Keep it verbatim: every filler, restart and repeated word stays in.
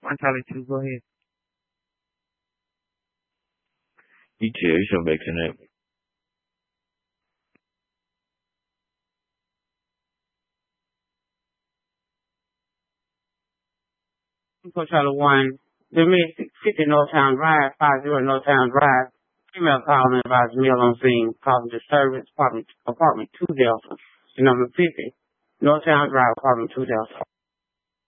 One Charlie two, go ahead. Detail, it's your back tonight. Info Charlie one, domestic, fifty Northtown Drive, five zero Northtown Drive. Female calling advised male on scene, causing disturbance, apartment, apartment two Delta, number fifty, Northtown Drive, apartment two Delta.